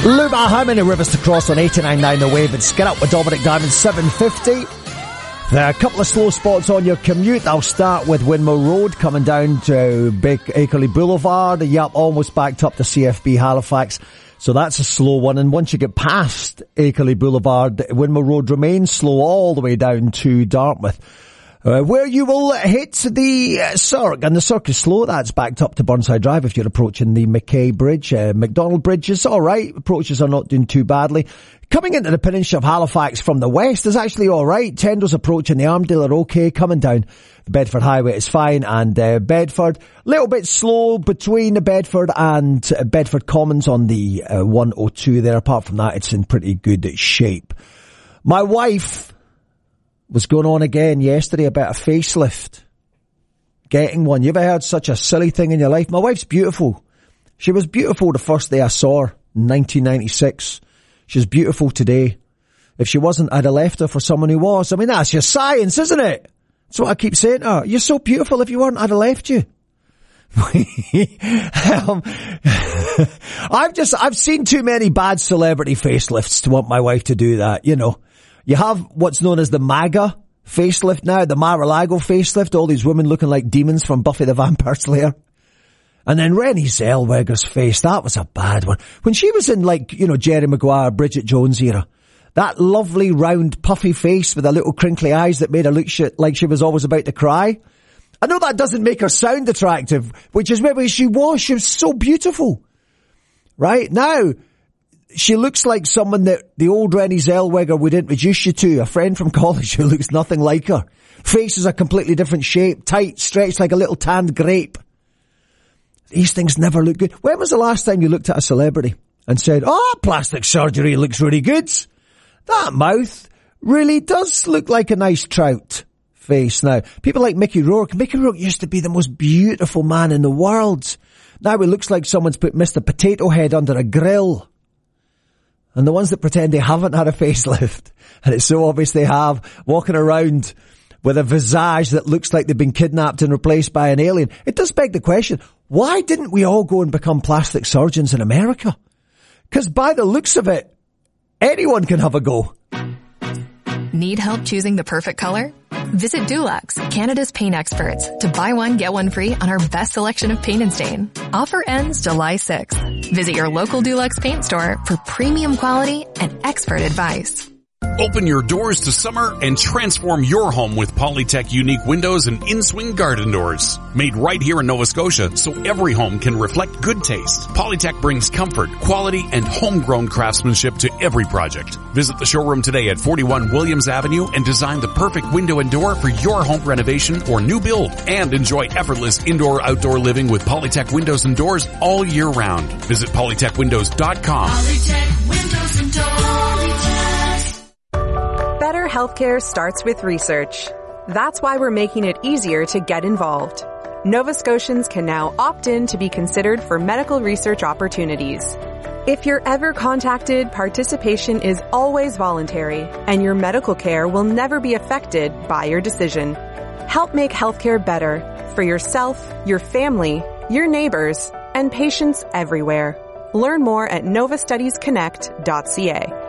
Luba, how many rivers to cross on 89.9 The Wave? It's Get Up with Dominic Diamond, 7:50. There are a couple of slow spots on your commute. I'll start with Windmill Road, coming down to Akerley Boulevard. Yep, almost backed up to CFB Halifax. So that's a slow one. And once you get past Akerley Boulevard, Windmill Road remains slow all the way down to Dartmouth. Where you will hit the Cirque, and the Cirque is slow. That's backed up to Burnside Drive if you're approaching the Mackay Bridge. McDonald Bridge is alright. Approaches are not doing too badly. Coming into the Peninsula of Halifax from the west is actually alright. Tendo's approaching the Armadale are okay. Coming down the Bedford Highway is fine. And Bedford, little bit slow between the Bedford and Bedford Commons on the 102 there. Apart from that, it's in pretty good shape. My wife was going on again yesterday about a facelift. Getting one. You ever heard such a silly thing in your life? My wife's beautiful. She was beautiful the first day I saw her in 1996. She's beautiful today. If she wasn't, I'd have left her for someone who was. I mean, that's your science, isn't it? That's what I keep saying to her. You're so beautiful. If you weren't, I'd have left you. I've seen too many bad celebrity facelifts to want my wife to do that, you know. You have what's known as the MAGA facelift now, the Mar-a-Lago facelift, all these women looking like demons from Buffy the Vampire Slayer. And then Renée Zellweger's face, that was a bad one. When she was in Jerry Maguire, Bridget Jones era, that lovely round puffy face with the little crinkly eyes that made her look like she was always about to cry. I know that doesn't make her sound attractive, which is maybe she was so beautiful. Right? Now, she looks like someone that the old Renée Zellweger would introduce you to, a friend from college who looks nothing like her. Face is a completely different shape, tight, stretched like a little tanned grape. These things never look good. When was the last time you looked at a celebrity and said, oh, plastic surgery looks really good? That mouth really does look like a nice trout face now. People like Mickey Rourke. Mickey Rourke used to be the most beautiful man in the world. Now it looks like someone's put Mr. Potato Head under a grill. And the ones that pretend they haven't had a facelift, and it's so obvious they have, walking around with a visage that looks like they've been kidnapped and replaced by an alien. It does beg the question, why didn't we all go and become plastic surgeons in America? Because by the looks of it, anyone can have a go. Need help choosing the perfect color? Visit Dulux, Canada's paint experts, to buy one, get one free on our best selection of paint and stain. Offer ends July 6th. Visit your local Dulux paint store for premium quality and expert advice. Open your doors to summer and transform your home with Polytech unique windows and in-swing garden doors. Made right here in Nova Scotia so every home can reflect good taste. Polytech brings comfort, quality, and homegrown craftsmanship to every project. Visit the showroom today at 41 Williams Avenue and design the perfect window and door for your home renovation or new build. And enjoy effortless indoor-outdoor living with Polytech windows and doors all year round. Visit polytechwindows.com. Polytech Windows and Doors. Better healthcare starts with research. That's why we're making it easier to get involved. Nova Scotians can now opt in to be considered for medical research opportunities. If you're ever contacted, participation is always voluntary, and your medical care will never be affected by your decision. Help make healthcare better for yourself, your family, your neighbors, and patients everywhere. Learn more at novastudiesconnect.ca.